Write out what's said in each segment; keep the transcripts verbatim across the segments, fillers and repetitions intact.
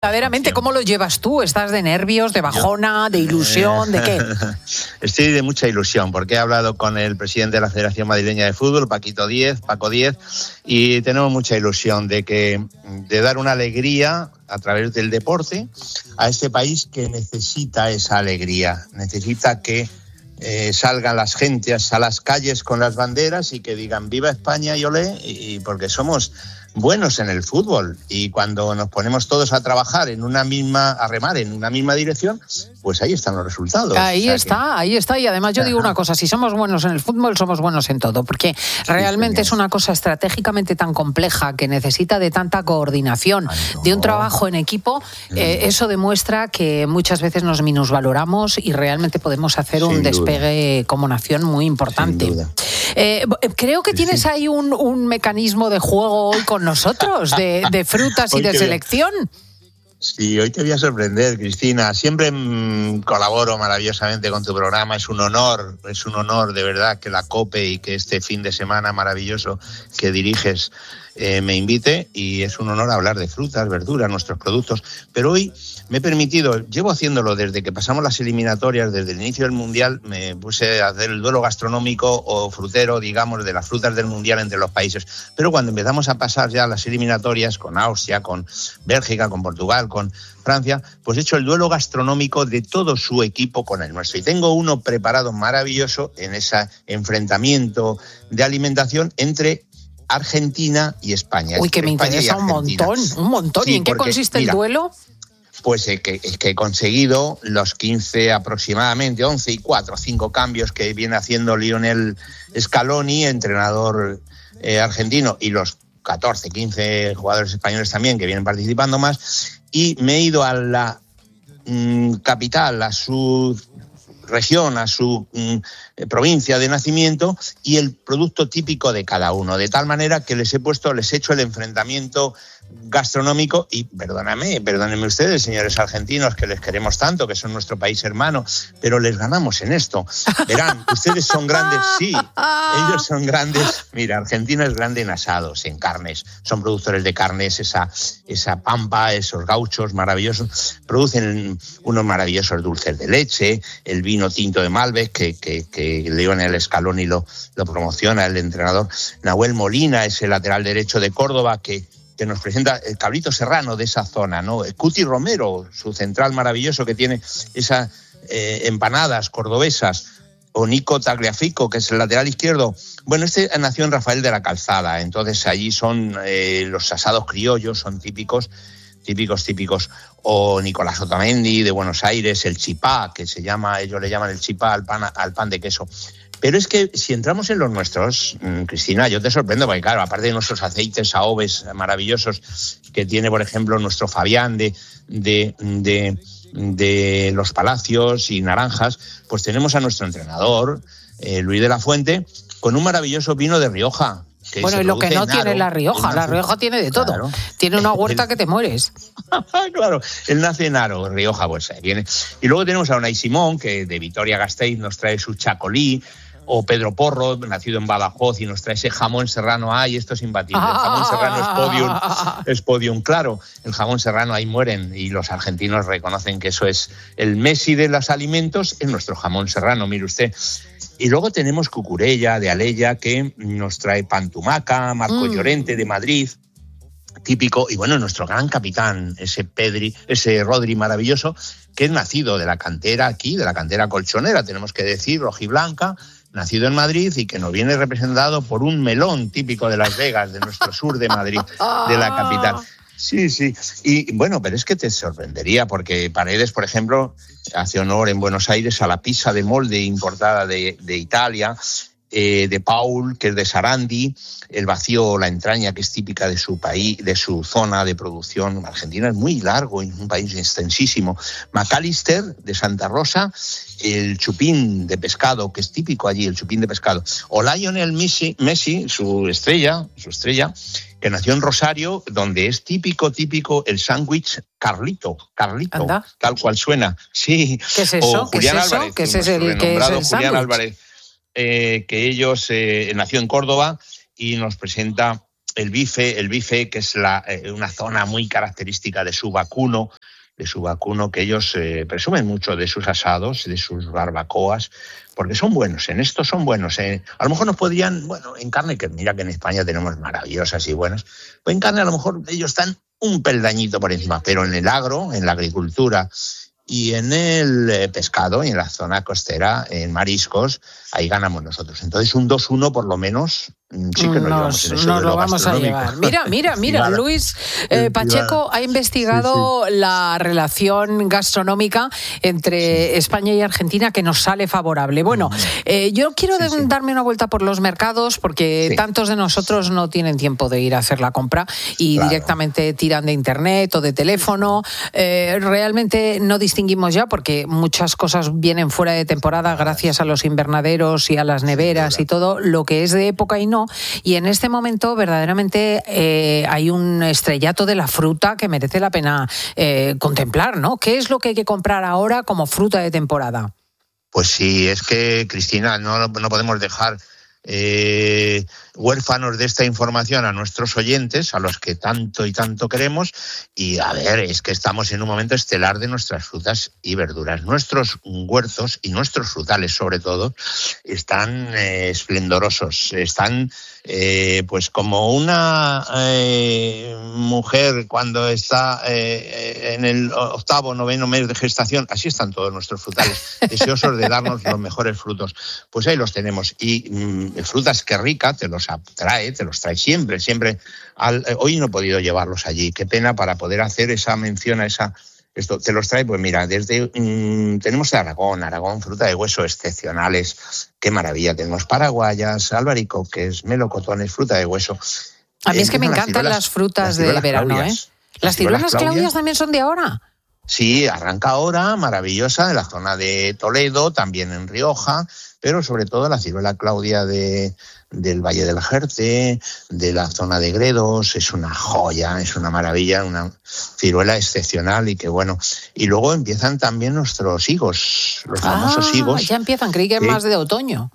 Verdaderamente, ¿cómo lo llevas tú? ¿Estás de nervios, de bajona, de ilusión, de qué? Estoy de mucha ilusión porque he hablado con el presidente de la Federación Madrileña de Fútbol, Paquito Díez, Paco Díez, y tenemos mucha ilusión de que de dar una alegría a través del deporte a este país que necesita esa alegría, necesita que eh, salgan las gentes a las calles con las banderas y que digan viva España y olé, y porque somos buenos en el fútbol, y cuando nos ponemos todos a trabajar en una misma, a remar en una misma dirección, pues ahí están los resultados. Ahí o sea está, que... ahí está, y además yo Ajá. digo una cosa, si somos buenos en el fútbol, somos buenos en todo, porque realmente sí, es una cosa estratégicamente tan compleja que necesita de tanta coordinación, Ay, no. de un trabajo en equipo, mm. eh, eso demuestra que muchas veces nos minusvaloramos y realmente podemos hacer Sin un despegue duda. como nación muy importante. Sin duda. Eh, creo que tienes sí. ahí un, un mecanismo de juego hoy con nosotros, de, de frutas y de selección. Sí, hoy te voy a sorprender, Cristina. Siempre mmm, colaboro maravillosamente con tu programa. Es un honor, es un honor de verdad que la COPE y que este fin de semana maravilloso que diriges eh, me invite, y es un honor hablar de frutas, verduras, nuestros productos. Pero hoy me he permitido, llevo haciéndolo desde que pasamos las eliminatorias, desde el inicio del Mundial, me puse a hacer el duelo gastronómico o frutero, digamos, de las frutas del Mundial entre los países. Pero cuando empezamos a pasar ya las eliminatorias con Austria, con Bélgica, con Portugal, con Francia, pues he hecho el duelo gastronómico de todo su equipo con el nuestro. Y tengo uno preparado maravilloso en ese enfrentamiento de alimentación entre Argentina y España. Uy, que me España interesa un montón, un montón. Sí, ¿y en qué porque, consiste el mira, duelo? Pues eh, que, que he conseguido los quince aproximadamente, once y cuatro, cinco cambios que viene haciendo Lionel Scaloni, entrenador eh, argentino, y los catorce, quince jugadores españoles también que vienen participando más, y me he ido a la mmm, capital, a su región, a su mmm, provincia de nacimiento, y el producto típico de cada uno, de tal manera que les he puesto, les he hecho el enfrentamiento gastronómico. Y perdóname, perdónenme ustedes, señores argentinos, que les queremos tanto, que son nuestro país hermano, pero les ganamos en esto. Verán, ustedes son grandes, sí, ellos son grandes. Mira, Argentina es grande en asados, en carnes, son productores de carnes, esa, esa pampa, esos gauchos maravillosos, producen unos maravillosos dulces de leche, el vino tinto de Malbec, que, que, que Lionel Scaloni lo, lo promociona, el entrenador. Nahuel Molina es el lateral derecho de Córdoba, que que nos presenta el cabrito serrano de esa zona, ¿no? Cuti Romero, su central maravilloso, que tiene esas eh, empanadas cordobesas, o Nico Tagliafico, que es el lateral izquierdo. Bueno, este nació en Rafael de la Calzada, entonces allí son eh, los asados criollos, son típicos, típicos, típicos. O Nicolás Otamendi de Buenos Aires, el chipá, que se llama, ellos le llaman el chipá al pan, al pan de queso. Pero es que si entramos en los nuestros, Cristina, yo te sorprendo, porque claro, aparte de nuestros aceites aoves maravillosos que tiene, por ejemplo, nuestro Fabián de, de, de, de Los Palacios y Naranjas, pues tenemos a nuestro entrenador, eh, Luis de la Fuente, con un maravilloso vino de Rioja. Que bueno, y lo que no tiene Haro, La Rioja, La Rioja tiene de todo. Claro. Tiene una huerta el, que te mueres. Claro, él nace en Haro, Rioja, pues viene. Y luego tenemos a Unai Simón, que de Vitoria-Gasteiz nos trae su chacolí, o Pedro Porro, nacido en Badajoz, y nos trae ese jamón serrano. Ay, esto es imbatible. El jamón serrano es podium, es podium, claro. El jamón serrano, ahí mueren, y los argentinos reconocen que eso es el Messi de los alimentos, es nuestro jamón serrano, mire usted. Y luego tenemos Cucurella de Alella, que nos trae Pantumaca, Marco mm. Llorente de Madrid, típico, y bueno, nuestro gran capitán, ese Pedri, ese Rodri maravilloso, que es nacido de la cantera aquí, de la cantera colchonera, tenemos que decir, rojiblanca, nacido en Madrid, y que nos viene representado por un melón típico de Las Vegas, de nuestro sur de Madrid, de la capital. Sí, sí. Y bueno, pero es que te sorprendería, porque Paredes, por ejemplo, hace honor en Buenos Aires a la pizza de molde importada de, de Italia, eh, de Paul, que es de Sarandi, el vacío, la entraña, que es típica de su país, de su zona de producción. Argentina es muy largo, es un país extensísimo. McAllister, de Santa Rosa, el chupín de pescado, que es típico allí, el chupín de pescado. O Lionel Messi, Messi, su estrella, su estrella, que nació en Rosario, donde es típico, típico el sándwich Carlito, Carlito, Anda. Tal cual suena. Sí. ¿Qué es eso? O Julián ¿Qué es eso? Álvarez, ¿Qué es ese, el, ¿qué es el Julián Álvarez, eh, que ellos eh, nació en Córdoba y nos presenta el bife, el bife que es la, eh, una zona muy característica de su vacuno, de su vacuno, que ellos eh, presumen mucho de sus asados, de sus barbacoas, porque son buenos, en esto son buenos. Eh. A lo mejor nos podrían, bueno, en carne, que mira que en España tenemos maravillosas y buenas, pues en carne a lo mejor ellos están un peldañito por encima, pero en el agro, en la agricultura y en el eh, pescado, y en la zona costera, en mariscos, ahí ganamos nosotros. Entonces un dos uno por lo menos sí que nos, nos, en eso nos de lo, lo vamos a llevar. Mira, mira, mira, sí, Luis eh, Pacheco ha investigado sí, sí. la relación gastronómica entre sí. España y Argentina, que nos sale favorable. Bueno, eh, yo quiero sí, de, sí. darme una vuelta por los mercados, porque sí. tantos de nosotros no tienen tiempo de ir a hacer la compra y claro. directamente tiran de internet o de teléfono. Eh, realmente no distinguimos ya, porque muchas cosas vienen fuera de temporada gracias a los invernaderos y a las neveras y todo, lo que es de época y no. Y en este momento verdaderamente eh, hay un estrellato de la fruta que merece la pena eh, contemplar, ¿no? ¿Qué es lo que hay que comprar ahora como fruta de temporada? Pues sí, es que, Cristina, no, no podemos dejar eh, huérfanos de esta información a nuestros oyentes, a los que tanto y tanto queremos. Y a ver, es que estamos en un momento estelar de nuestras frutas y verduras. Nuestros huertos y nuestros frutales, sobre todo, están eh, esplendorosos, están eh, pues como una eh, mujer cuando está eh, en el octavo, noveno mes de gestación. Así están todos nuestros frutales, deseosos de darnos los mejores frutos. Pues ahí los tenemos. Y mmm, frutas que rica, te los trae, te los trae siempre, siempre. Al, eh, hoy no he podido llevarlos allí, qué pena, para poder hacer esa mención a esa... Esto te los trae, pues mira, desde mmm, tenemos de Aragón, Aragón, fruta de hueso excepcionales, qué maravilla, tenemos paraguayas, albaricoques, melocotones, fruta de hueso. A mí eh, es que me encantan las, las frutas las de verano, Claudias, ¿eh? ¿Las, las ciruelas Claudias, Claudias también son de ahora? Sí, arranca ahora, maravillosa, en la zona de Toledo, también en Rioja, pero sobre todo la ciruela Claudia de, del Valle del Jerte, de la zona de Gredos, es una joya, es una maravilla, una ciruela excepcional y que bueno. Y luego empiezan también nuestros higos, los famosos ah, higos. Ya empiezan, creí que es más de otoño.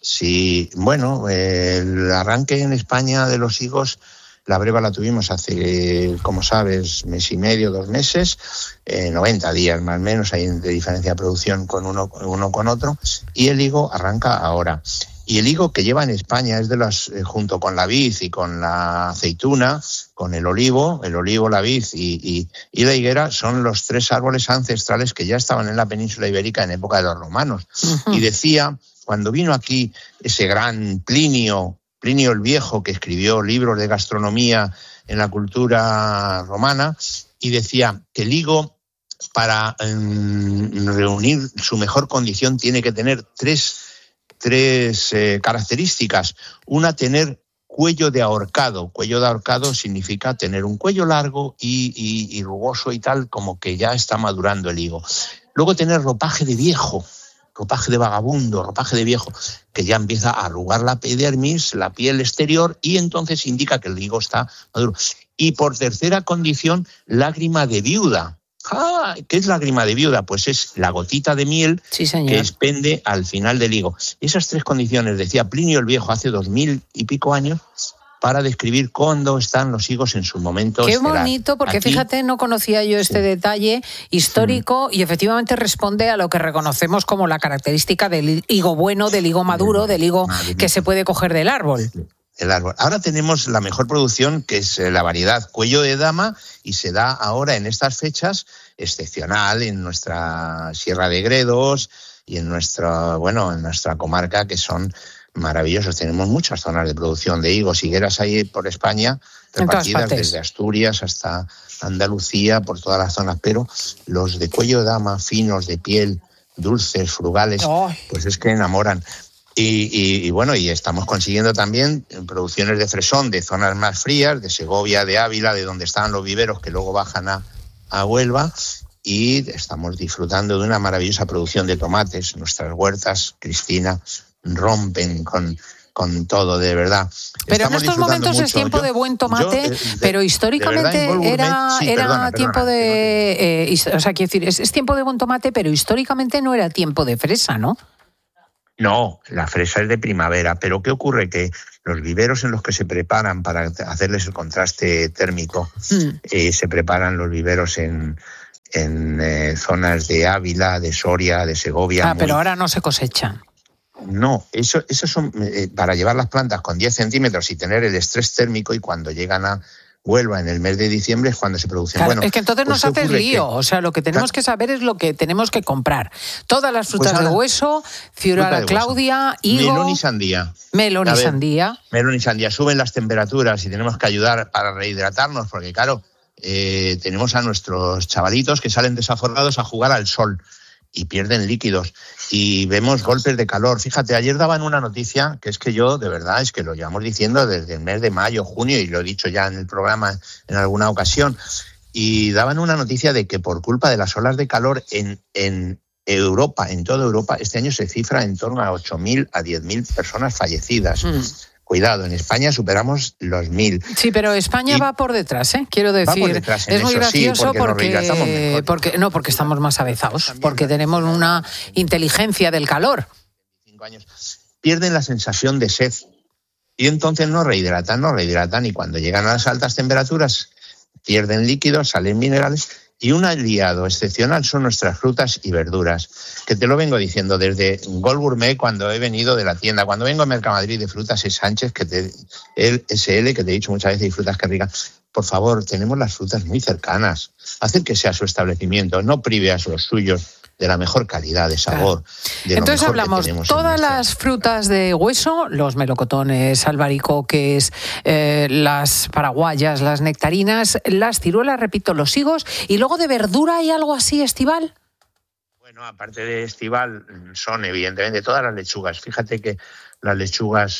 Sí, bueno, el arranque en España de los higos, la breva la tuvimos hace, como sabes, mes y medio, dos meses, eh, noventa días más o menos, hay de diferencia de producción con uno, uno con otro, y el higo arranca ahora. Y el higo que lleva en España es de las, eh, junto con la vid y con la aceituna, con el olivo, el olivo, la vid y, y, y la higuera, son los tres árboles ancestrales que ya estaban en la península ibérica en época de los romanos. Uh-huh. Y decía, cuando vino aquí ese gran Plinio, Plinio el Viejo, que escribió libros de gastronomía en la cultura romana, y decía que el higo, para eh, reunir su mejor condición, tiene que tener tres, tres eh, características. Una, tener cuello de ahorcado. Cuello de ahorcado significa tener un cuello largo y, y, y rugoso y tal, como que ya está madurando el higo. Luego, tener ropaje de viejo. ropaje de vagabundo, ropaje de viejo, que ya empieza a arrugar la epidermis, la piel exterior, y entonces indica que el higo está maduro. Y por tercera condición, lágrima de viuda. Ah, ¿qué es lágrima de viuda? Pues es la gotita de miel sí, que expende al final del higo. Esas tres condiciones, decía Plinio el Viejo hace dos mil y pico años, para describir cuándo están los higos en su momento Qué estelar. bonito, porque Aquí, fíjate, no conocía yo este sí. detalle histórico sí. y efectivamente responde a lo que reconocemos como la característica del higo bueno, del higo maduro, del higo que se puede coger del árbol. Sí. El árbol. Ahora tenemos la mejor producción, que es la variedad cuello de dama, y se da ahora en estas fechas excepcional en nuestra Sierra de Gredos y en nuestra, bueno, en nuestra comarca, que son maravillosos. Tenemos muchas zonas de producción de higos, higueras ahí por España, repartidas desde Asturias hasta Andalucía, por todas las zonas, pero los de cuello de dama, finos, de piel, dulces, frugales, oh. pues es que enamoran. Y, y, y bueno, y estamos consiguiendo también producciones de fresón de zonas más frías, de Segovia, de Ávila, de donde estaban los viveros que luego bajan a, a Huelva, y estamos disfrutando de una maravillosa producción de tomates. Nuestras huertas, Cristina, rompen con, con todo, de verdad. Pero Estamos en estos momentos mucho. es tiempo yo, de buen tomate, yo, de, pero históricamente de verdad, era, sí, era perdona, tiempo perdona, de... Eh, o sea, quiero decir, es, es tiempo de buen tomate, pero históricamente no era tiempo de fresa, ¿no? No, la fresa es de primavera, pero ¿qué ocurre? Que los viveros en los que se preparan para hacerles el contraste térmico, mm. eh, se preparan los viveros en, en eh, zonas de Ávila, de Soria, de Segovia. Ah, muy... pero ahora no se cosechan. No, eso, eso son eh, para llevar las plantas con diez centímetros y tener el estrés térmico, y cuando llegan a Huelva en el mes de diciembre es cuando se producen. Claro, bueno, es que entonces pues nos hace lío. Que, o sea, lo que tenemos que saber es lo que tenemos que comprar. Todas las frutas pues ahora, de hueso, ciruela Claudia, higo... Melón y sandía. Melón y ver, sandía. Melón y sandía. Suben las temperaturas y tenemos que ayudar para rehidratarnos, porque claro, eh, tenemos a nuestros chavalitos que salen desaforrados a jugar al sol y pierden líquidos, y vemos golpes de calor. Fíjate, ayer daban una noticia que es que yo, de verdad, es que lo llevamos diciendo desde el mes de mayo, junio, y lo he dicho ya en el programa en alguna ocasión, y daban una noticia de que por culpa de las olas de calor en, en Europa, en toda Europa, este año se cifra en torno a ocho mil a diez mil personas fallecidas. Mm. Cuidado, en España superamos los mil. Sí, pero España y va por detrás, ¿eh? Quiero decir, va por detrás en es muy eso, gracioso sí, porque, porque, porque no, porque estamos más avezados, porque tenemos una inteligencia del calor. Años. Pierden la sensación de sed y entonces no rehidratan, no rehidratan y cuando llegan a las altas temperaturas pierden líquidos, salen minerales. Y un aliado excepcional son nuestras frutas y verduras, que te lo vengo diciendo desde Gol Gourmet cuando he venido de la tienda. Cuando vengo a Mercamadrid de Frutas es Sánchez, que te, el S L, que te he dicho muchas veces, y Frutas que ricas. Por favor, tenemos las frutas muy cercanas. Haced que sea su establecimiento, no prive a los suyos de la mejor calidad de sabor. Claro. De Entonces lo mejor hablamos que tenemos todas las frutas de hueso, los melocotones, albaricoques, eh, las paraguayas, las nectarinas, las ciruelas, repito, los higos, y luego de verdura hay algo así, Estival. Bueno, aparte de estival, son evidentemente todas las lechugas. Fíjate que las lechugas,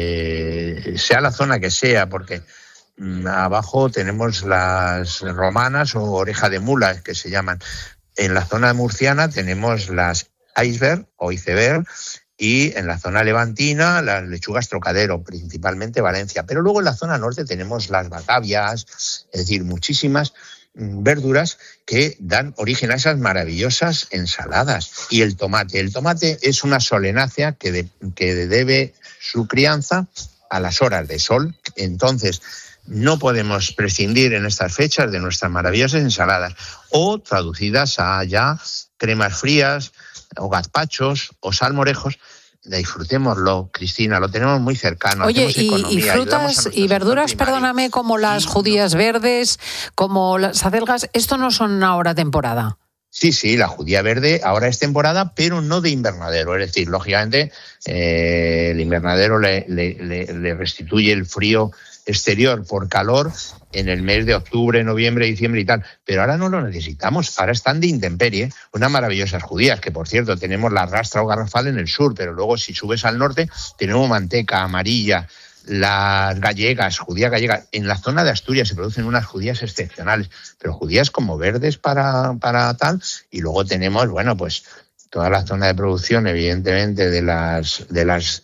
eh, sea la zona que sea, porque mmm, abajo tenemos las romanas o oreja de mula, que se llaman. En la zona murciana tenemos las iceberg o iceberg, y en la zona levantina las lechugas trocadero, principalmente Valencia. Pero luego en la zona norte tenemos las batavias, es decir, muchísimas verduras que dan origen a esas maravillosas ensaladas. Y el tomate. El tomate es una solenácea que, de, que debe su crianza a las horas de sol. Entonces, no podemos prescindir en estas fechas de nuestras maravillosas ensaladas, o traducidas a ya cremas frías, o gazpachos, o salmorejos. Disfrutémoslo, Cristina, lo tenemos muy cercano. Oye, y, y frutas y verduras, perdóname, como las y judías no. verdes, como las acelgas, ¿esto no son ahora temporada? Sí, sí, la judía verde ahora es temporada, pero no de invernadero. Es decir, lógicamente, eh, el invernadero le, le, le, le restituye el frío exterior por calor en el mes de octubre, noviembre, diciembre y tal, pero ahora no lo necesitamos, ahora están de intemperie, unas maravillosas judías, que por cierto tenemos la rastra o garrafal en el sur, pero luego si subes al norte tenemos manteca amarilla, las gallegas, judías gallegas. En la zona de Asturias se producen unas judías excepcionales, pero judías como verdes para, para tal, y luego tenemos, bueno, pues toda la zona de producción, evidentemente, de las, de las,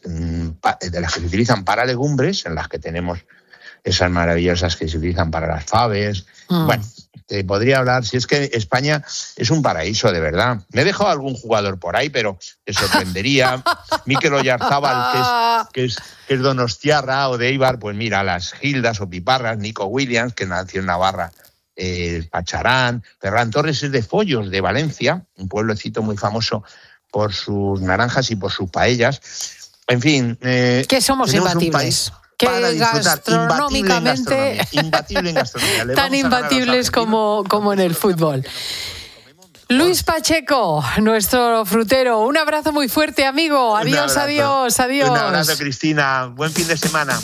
de las que se utilizan para legumbres, en las que tenemos esas maravillosas que se utilizan para las faves. Mm. Bueno, te podría hablar, si es que España es un paraíso, de verdad. Me he dejado algún jugador por ahí, pero te sorprendería. Mikel Oyarzábal, que es, que, es, que es donostiarra, o de Eibar, pues mira, las Gildas o Piparras, Nico Williams, que nació en Navarra, eh, Pacharán, Ferran Torres es de Follos, de Valencia, un pueblecito muy famoso por sus naranjas y por sus paellas. En fin. Eh, que somos imbatibles. Que gastronómicamente imbatible en gastronomía. Le tan imbatibles como, como en el fútbol. Luis Pacheco, nuestro frutero, un abrazo muy fuerte, amigo. Adiós, adiós, adiós. Un abrazo, Cristina. Buen fin de semana.